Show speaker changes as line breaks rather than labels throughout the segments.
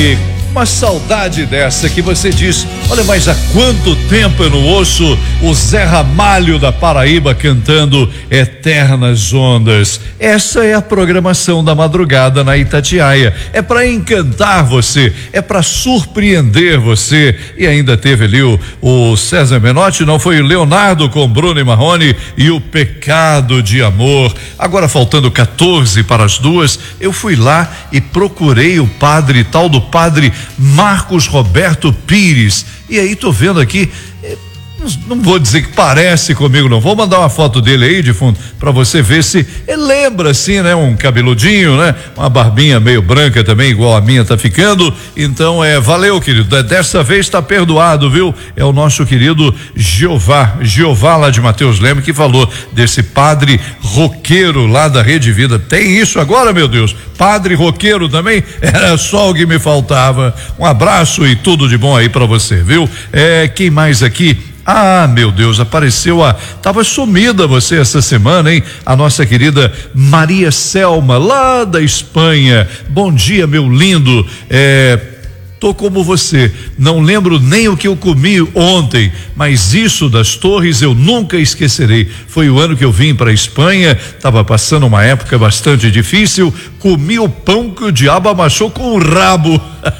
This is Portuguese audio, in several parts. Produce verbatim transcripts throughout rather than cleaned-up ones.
Uma saudade dessa que você diz, olha, mas há quanto tempo eu não ouço o Zé Ramalho da Paraíba cantando Eternas Ondas. Essa é a programação da madrugada na Itatiaia. É para encantar você, é para surpreender você. E ainda teve ali o, o César Menotti, não foi o Leonardo com Bruno e Marrone e o Pecado de Amor. Agora faltando quatorze para as duas, eu fui lá e procurei o padre, tal do padre Marcos Roberto Pires, e aí tô vendo aqui, não vou dizer que parece comigo, não, vou mandar uma foto dele aí de fundo para você ver se ele lembra assim, né? Um cabeludinho, né? Uma barbinha meio branca também, igual a minha tá ficando. Então é, valeu, querido, dessa vez tá perdoado, viu? É o nosso querido Jeová, Jeová lá de Mateus Leme, que falou desse padre roqueiro lá da Rede Vida. Tem isso agora, meu Deus? Padre roqueiro também? Era só o que me faltava. Um abraço e tudo de bom aí para você, viu? É, quem mais aqui? Ah, meu Deus, apareceu a, tava sumida você essa semana, hein? A nossa querida Maria Selma, lá da Espanha. Bom dia, meu lindo. É, tô como você, não lembro nem o que eu comi ontem, mas isso das torres eu nunca esquecerei. Foi o ano que eu vim para a Espanha, estava passando uma época bastante difícil, comi o pão que o diabo amassou com o rabo.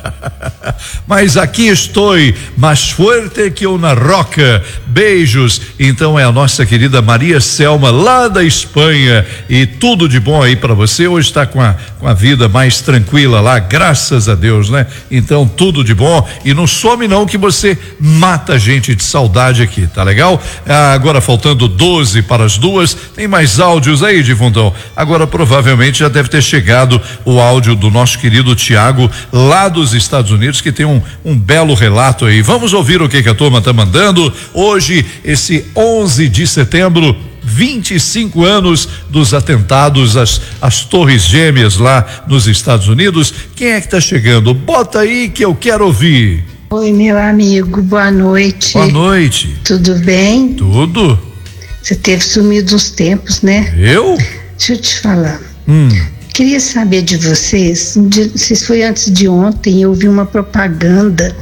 Mas aqui estou, mais forte que uma roca. Beijos. Então é a nossa querida Maria Selma, lá da Espanha, e tudo de bom aí para você. Hoje está com a, com a vida mais tranquila lá, graças a Deus, né? Então tudo de bom, e não some não que você mata a gente de saudade aqui, tá legal? Ah, agora faltando doze para as duas, tem mais áudios aí, Divundão? Agora provavelmente já deve ter chegado o áudio do nosso querido Tiago, lá dos Estados Unidos, que tem um, um belo relato aí. Vamos ouvir o que que a turma tá mandando. Hoje, esse onze de setembro, vinte e cinco anos dos atentados às, às Torres Gêmeas lá nos Estados Unidos. Quem é que tá chegando? Bota aí que eu quero ouvir.
Oi, meu amigo, boa noite.
Boa noite.
Tudo bem?
Tudo.
Você teve sumido uns tempos, né?
Eu?
Deixa eu te falar.
Hum.
Queria saber de vocês, de, se foi antes de ontem, eu vi uma propaganda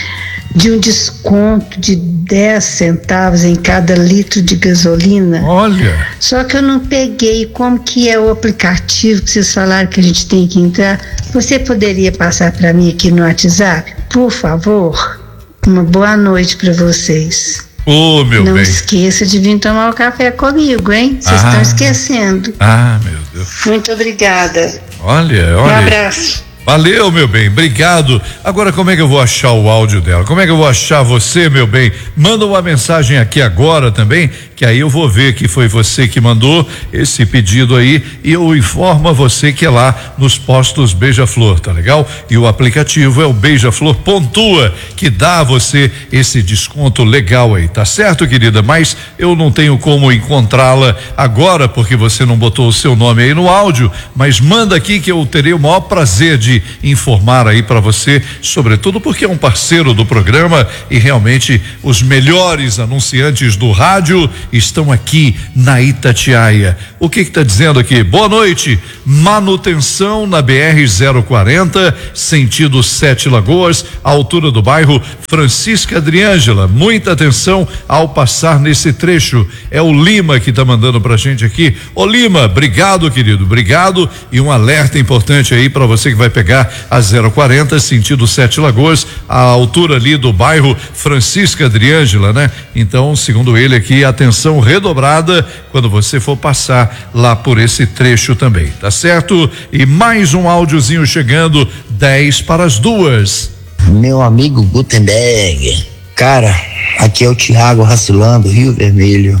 de um desconto de dez centavos em cada litro de gasolina.
Olha.
Só que eu não peguei como que é o aplicativo que vocês falaram que a gente tem que entrar. Você poderia passar para mim aqui no WhatsApp, por favor? Uma boa noite para vocês.
Ô, oh, meu
não
bem.
esqueça de vir tomar um café comigo, hein? Vocês
ah.
estão esquecendo.
Ah, meu Deus.
Muito obrigada.
Olha, olha.
Um abraço.
Valeu, meu bem, obrigado. Agora, como é que eu vou achar o áudio dela? Como é que eu vou achar você, meu bem? Manda uma mensagem aqui agora também, que aí eu vou ver que foi você que mandou esse pedido aí, e eu informo a você que é lá nos postos Beija-Flor, tá legal? E o aplicativo é o Beija-Flor Pontua, que dá a você esse desconto legal aí, tá certo, querida? Mas eu não tenho como encontrá-la agora, porque você não botou o seu nome aí no áudio, mas manda aqui que eu terei o maior prazer de informar aí para você, sobretudo porque é um parceiro do programa e realmente os melhores anunciantes do rádio estão aqui na Itatiaia. O que que tá dizendo aqui? Boa noite. Manutenção na B R zero quarenta, sentido Sete Lagoas, à altura do bairro Francisca Adriângela. Muita atenção ao passar nesse trecho. É o Lima que tá mandando pra gente aqui. Ô Lima, obrigado, querido, obrigado, e um alerta importante aí para você que vai pegar a zero quarenta, sentido Sete Lagoas, à altura ali do bairro Francisca Adriângela, né? Então, segundo ele aqui, atenção redobrada quando você for passar lá por esse trecho também, tá certo? E mais um áudiozinho chegando, dez para as duas.
Meu amigo Gutenberg, cara, aqui é o Tiago Racilando, Rio Vermelho.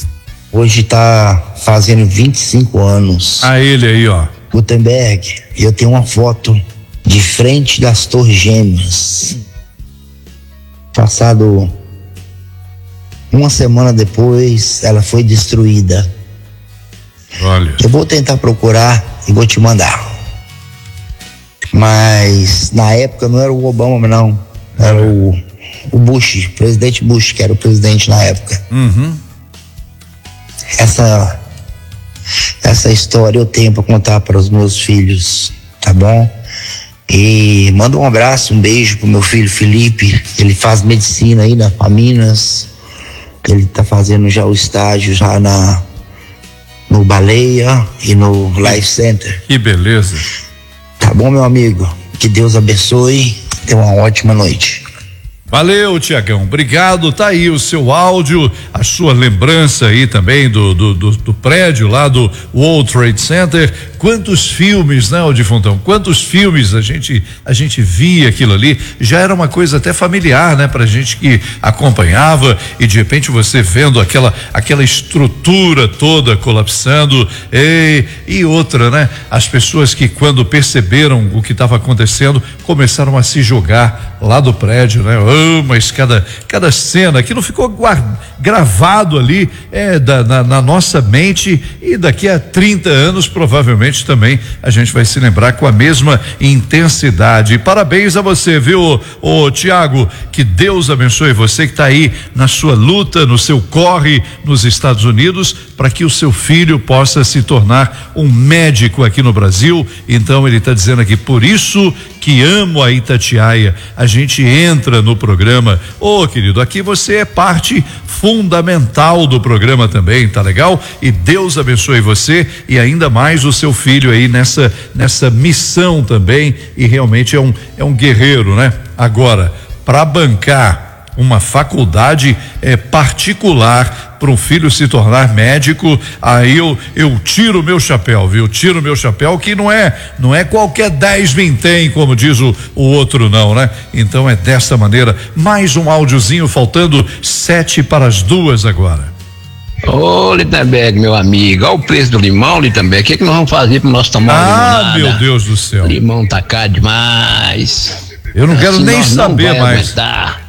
Hoje tá fazendo vinte e cinco anos.
A ele aí, ó.
Gutenberg, eu tenho uma foto de frente das Torres Gêmeas. Passado uma semana depois, ela foi destruída.
Olha.
Eu vou tentar procurar e vou te mandar. Mas na época não era o Obama, não. Era o, o Bush, o presidente Bush, que era o presidente na época.
Uhum.
Essa Essa história eu tenho para contar para os meus filhos, tá bom? E manda um abraço, um beijo pro meu filho Felipe. Ele faz medicina aí na Minas. Ele tá fazendo já o estágio já na no Baleia e no Life Center.
Que beleza.
Tá bom, meu amigo? Que Deus abençoe. Tenha uma ótima noite.
Valeu, Tiagão, obrigado. Tá aí o seu áudio, a sua lembrança aí também do, do, do, do prédio lá do World Trade Center. Quantos filmes, né, Odifontão? Quantos filmes a gente a gente via aquilo ali? Já era uma coisa até familiar, né, pra gente que acompanhava, e de repente você vendo aquela aquela estrutura toda colapsando. E, e outra, né? As pessoas que, quando perceberam o que estava acontecendo, começaram a se jogar lá do prédio, né? Oh, mas cada cada cena que não ficou guard, gravado ali é da, na, na nossa mente, e daqui a trinta anos provavelmente também a gente vai se lembrar com a mesma intensidade. Parabéns a você, viu, ô Tiago? Que Deus abençoe você que está aí na sua luta, no seu corre nos Estados Unidos, para que o seu filho possa se tornar um médico aqui no Brasil. Então ele está dizendo aqui: por isso que amo a Itatiaia. A gente entra no programa. Ô, oh, querido, aqui você é parte fundamental do programa também, tá legal? E Deus abençoe você e ainda mais o seu filho aí nessa nessa missão também, e realmente é um é um guerreiro, né? Agora, para bancar uma faculdade é, particular para um filho se tornar médico, aí eu eu tiro meu chapéu, viu? Tiro meu chapéu, que não é não é qualquer dez vintém, como diz o, o outro, não, né? Então é dessa maneira. Mais um áudiozinho, faltando sete para as duas agora.
Ô, Lindenberg, meu amigo, olha o preço do limão, Lindenberg. O que, que nós vamos fazer para nós tomar
Ah,
limonada?
meu Deus do céu.
O limão tá caro demais.
Eu não quero
Assim
nem
nós não
saber
vai
mais.
aguentar.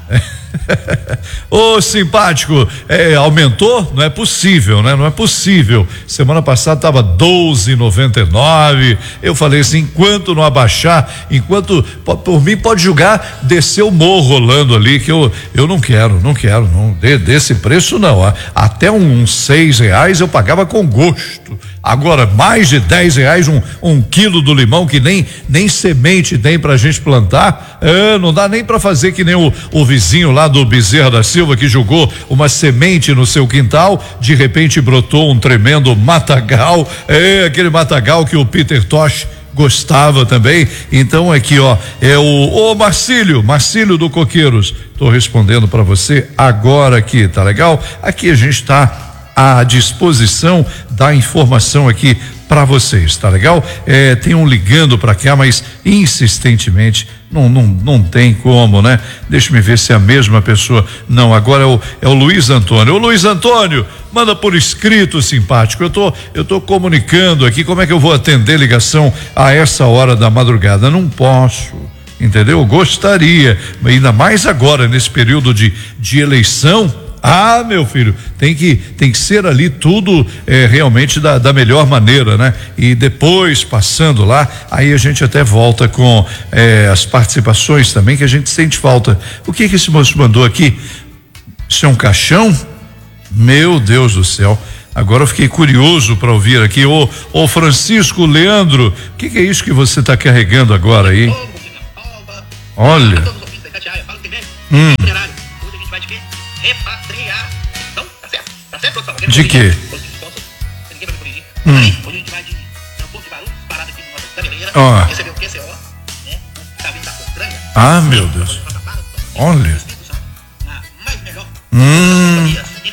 Ô, simpático, é, aumentou? Não é possível, né? Não é possível. Semana passada tava doze e noventa e nove. Eu falei assim: enquanto não abaixar, enquanto, por, por mim pode julgar, descer o morro rolando ali, que eu eu não quero, não quero, não, de, desse preço não. Ó. Até uns seis reais eu pagava com gosto. Agora, mais de dez reais um, um quilo do limão, que nem, nem semente tem pra gente plantar. É, não dá nem pra fazer que nem o, o vizinho lá do Bezerra da Silva, que jogou uma semente no seu quintal, de repente brotou um tremendo matagal. É, aquele matagal que o Peter Tosh gostava também. Então aqui, ó, é o ô Marcílio, Marcílio do Coqueiros. Tô respondendo pra você agora aqui, tá legal? Aqui a gente tá à disposição da informação aqui para vocês, tá legal? É, tem um ligando para cá, mas insistentemente não, não, não tem como, né? Deixa eu ver se é a mesma pessoa. Não, agora é o, é o Luiz Antônio. Ô Luiz Antônio, manda por escrito, simpático. Eu tô, eu tô comunicando aqui. Como é que eu vou atender ligação a essa hora da madrugada? Não posso. Entendeu? Gostaria, ainda mais agora, nesse período de, de eleição. Ah, meu filho, tem que tem que ser ali tudo é, realmente da, da melhor maneira, né? E depois, passando lá, aí a gente até volta com é, as participações também, que a gente sente falta. O que que esse moço mandou aqui? Isso é um caixão? Meu Deus do céu. Agora eu fiquei curioso para ouvir aqui. Ô, ô Francisco Leandro, o que que é isso que você está carregando agora aí? Olha. Hum.
Repatriar. Então, tá certo. Tá certo, produção?
De quê?
Ninguém vai me corrigir.
Hum.
Aí, hoje a gente vai de Campo de Barulhos, parada aqui no nosso Gameleira.
Ó.
Recebeu o Q C O, né? Tá vindo da Portranha.
Ah, meu Deus. Olha.
Na mais melhor.
Hum.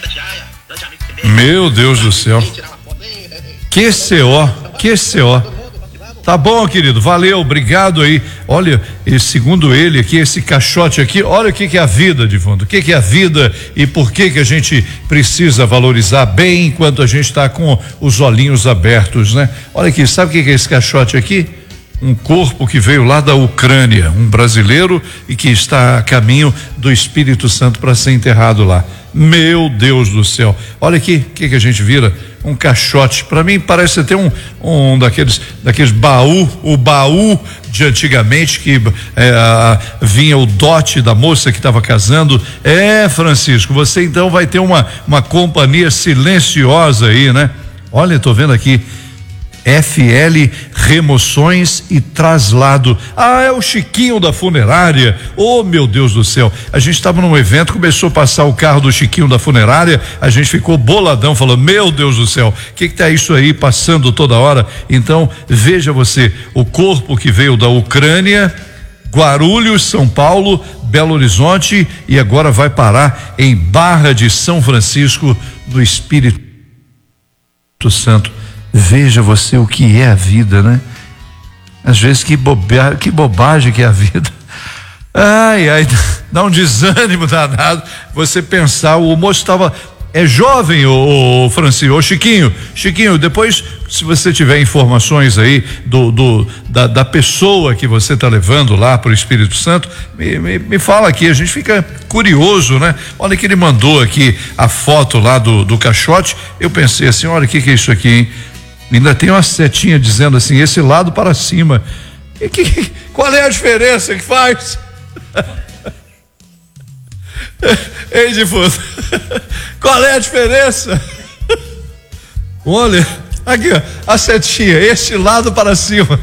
Meu Deus do céu. Q C O, Q C O. Tá bom, querido, valeu, obrigado aí. Olha, e segundo ele aqui, esse caixote aqui, olha o que que é a vida, de fundo, o que que é a vida e por que que a gente precisa valorizar bem enquanto a gente está com os olhinhos abertos, né? Olha aqui, sabe o que que é esse caixote aqui? Um corpo que veio lá da Ucrânia, um brasileiro, e que está a caminho do Espírito Santo para ser enterrado lá. Meu Deus do céu. Olha aqui, o que que a gente vira? Um caixote. Para mim parece até um um daqueles daqueles baú, o baú de antigamente que é, a, vinha o dote da moça que estava casando. É, Francisco, você então vai ter uma uma companhia silenciosa aí, né? Olha, tô vendo aqui. F L Remoções e Traslado. Ah, é o Chiquinho da funerária. Oh, meu Deus do céu. A gente estava num evento, começou a passar o carro do Chiquinho da funerária, a gente ficou boladão, falou: meu Deus do céu, o que que tá isso aí passando toda hora? Então, veja você, o corpo que veio da Ucrânia, Guarulhos, São Paulo, Belo Horizonte e agora vai parar em Barra de São Francisco, no Espírito Santo. Veja você o que é a vida, né? Às vezes que, boba, que bobagem que é a vida. Ai, ai, dá um desânimo danado você pensar. O moço estava é jovem, o, o Francisco, o Chiquinho, Chiquinho, depois, se você tiver informações aí do, do da, da pessoa que você está levando lá para o Espírito Santo, me, me, me fala aqui, a gente fica curioso, né? Olha que ele mandou aqui a foto lá do, do caixote, eu pensei assim, olha o que que é isso aqui, hein? Ainda tem uma setinha dizendo assim, esse lado para cima. E que, qual é a diferença que faz? Ei, difuso, qual é a diferença? Olha, aqui ó, a setinha, esse lado para cima.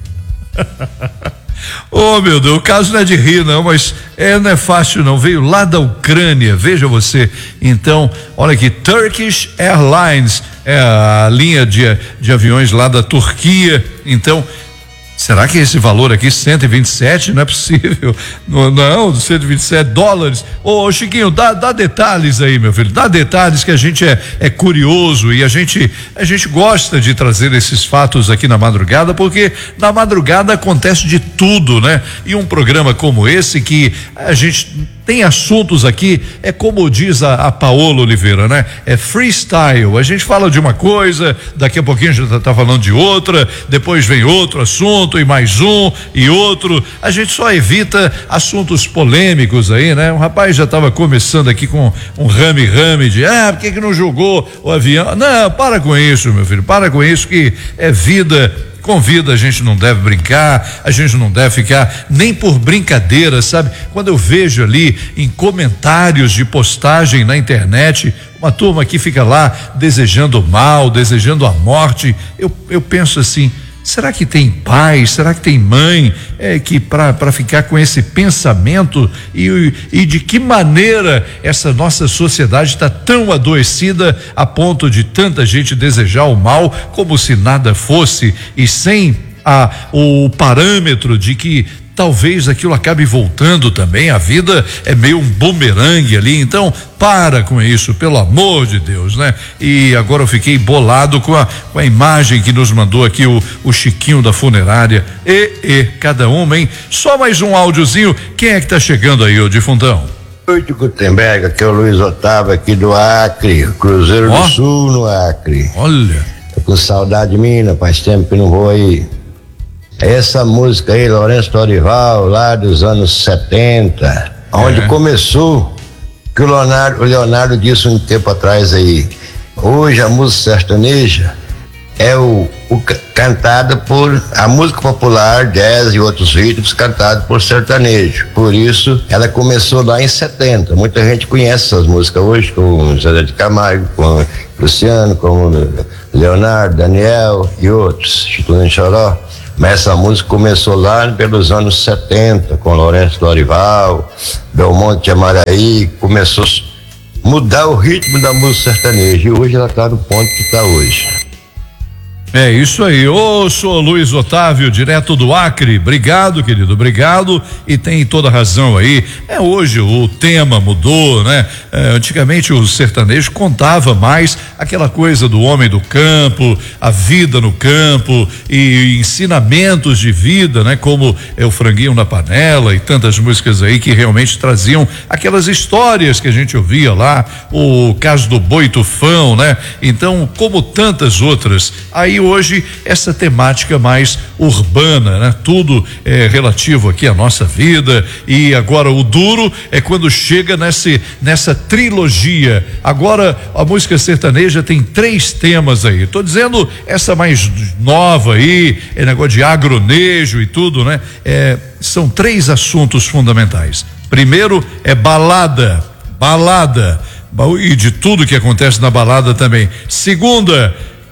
Oh, meu Deus, o caso não é de rir não, mas é, não é fácil não, veio lá da Ucrânia, veja você. Então, olha aqui, Turkish Airlines, é a linha de, de aviões lá da Turquia. Então, será que esse valor aqui, cento e vinte e sete, não é possível? Não, não, cento e vinte e sete dólares. Ô, Chiquinho, dá, dá detalhes aí, meu filho, dá detalhes que a gente é, é curioso e a gente, a gente gosta de trazer esses fatos aqui na madrugada, porque na madrugada acontece de tudo, né? E um programa como esse que a gente tem assuntos aqui, é como diz a, a Paola Oliveira, né? É freestyle, a gente fala de uma coisa, daqui a pouquinho a gente tá, tá falando de outra, depois vem outro assunto e mais um e outro, a gente só evita assuntos polêmicos aí, né? Um rapaz já estava começando aqui com um rame-rame de, ah, por que que não jogou o avião? Não, para com isso, meu filho, para com isso que é vida. Com vida a gente não deve brincar, a gente não deve ficar nem por brincadeira, sabe? Quando eu vejo ali em comentários de postagem na internet, uma turma que fica lá desejando o mal, desejando a morte, eu, eu penso assim, será que tem pai, será que tem mãe é, que para ficar com esse pensamento e, e de que maneira essa nossa sociedade está tão adoecida a ponto de tanta gente desejar o mal como se nada fosse e sem a, o parâmetro de que talvez aquilo acabe voltando também, a vida é meio um bumerangue ali, então para com isso, pelo amor de Deus, né? E agora eu fiquei bolado com a, com a imagem que nos mandou aqui o, o Chiquinho da funerária, e, e, cada uma, hein? Só mais um áudiozinho, quem é que tá chegando aí, ô Difuntão?
Oi, Gutenberg, aqui é o Luiz Otávio aqui do Acre, Cruzeiro oh. do Sul no Acre.
Olha.
Tô com saudade minha, faz tempo que não vou aí. Essa música aí, Lourenço Lorival, lá dos anos setenta, onde é. começou, que o Leonardo, o Leonardo disse um tempo atrás aí, hoje a música sertaneja é o, o cantada por a música popular, jazz e outros ritmos cantados por sertanejo, por isso ela começou lá em setenta, muita gente conhece essas músicas hoje, como Zé de Camargo, com Luciano, como Leonardo, Daniel e outros, Chitulino Choró. Mas essa música começou lá pelos anos setenta, com Lourenço Lorival, Belmonte de Amaraí, começou a mudar o ritmo da música sertaneja, e hoje ela está no ponto que está hoje.
É isso aí, ô, sou Luiz Otávio, direto do Acre, obrigado, querido, obrigado, e tem toda razão aí, é hoje o tema mudou, né? É, antigamente o sertanejo contava mais aquela coisa do homem do campo, a vida no campo e ensinamentos de vida, né? Como é o Franguinho na Panela e tantas músicas aí que realmente traziam aquelas histórias que a gente ouvia lá, o caso do Boi Tufão, né? Então, como tantas outras, aí hoje essa temática mais urbana, né? Tudo é relativo aqui à nossa vida, e agora o duro é quando chega nesse, nessa trilogia. Agora a música sertaneja tem três temas aí, tô dizendo essa mais nova aí, é negócio de agronejo e tudo, né? É, são três assuntos fundamentais. Primeiro é balada, balada, e de tudo que acontece na balada também. Segunda,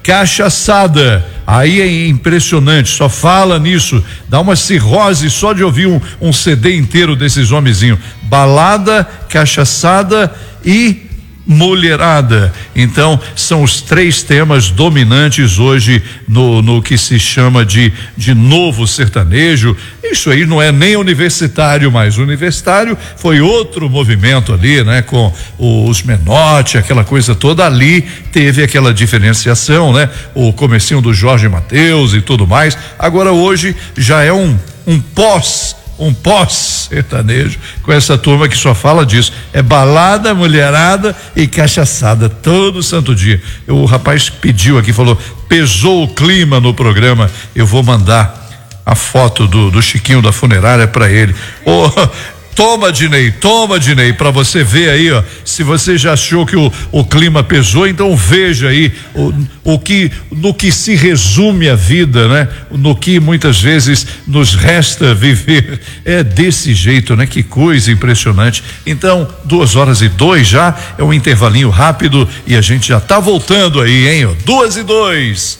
cachaçada. Aí é impressionante, só fala nisso, dá uma cirrose só de ouvir um, um C D inteiro desses homenzinhos. Balada, cachaçada e mulherada. Então, são os três temas dominantes hoje no, no que se chama de, de novo sertanejo. Isso aí não é nem universitário mais. O universitário foi outro movimento ali, né? Com os Menotti, aquela coisa toda ali, teve aquela diferenciação, né? O comecinho do Jorge Mateus e tudo mais. Agora hoje já é um, um pós um pós-sertanejo com essa turma que só fala disso, é balada, mulherada e cachaçada todo santo dia. O rapaz pediu aqui, falou, pesou o clima no programa, eu vou mandar a foto do, do Chiquinho da funerária para ele. Oh, toma, Dinei, toma, Dinei, para você ver aí, ó, se você já achou que o, o clima pesou, então veja aí o, o que, no que se resume a vida, né? No que muitas vezes nos resta viver, é desse jeito, né? Que coisa impressionante. Então, duas horas e dois já, é um intervalinho rápido e a gente já tá voltando aí, hein? Ó, duas e dois.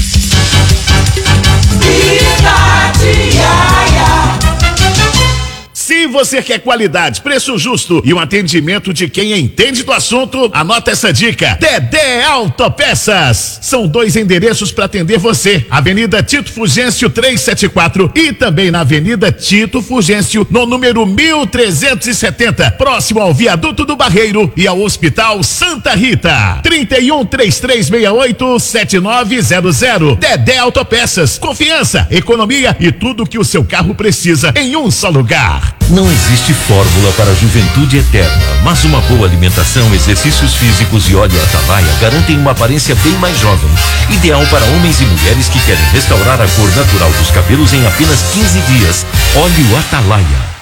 Se você quer qualidade, preço justo e um atendimento de quem entende do assunto, anota essa dica. Dedé Autopeças. São dois endereços para atender você. Avenida Tito Fugêncio trezentos e setenta e quatro e também na Avenida Tito Fugêncio, no número mil trezentos e setenta, próximo ao Viaduto do Barreiro e ao Hospital Santa Rita. trinta e um, trinta e três sessenta e oito, setenta e nove zero zero. Dedé Autopeças. Confiança, economia e tudo que o seu carro precisa em um só lugar.
Não existe fórmula para a juventude eterna, mas uma boa alimentação, exercícios físicos e óleo Atalaia garantem uma aparência bem mais jovem. Ideal para homens e mulheres que querem restaurar a cor natural dos cabelos em apenas quinze dias. Óleo Atalaia.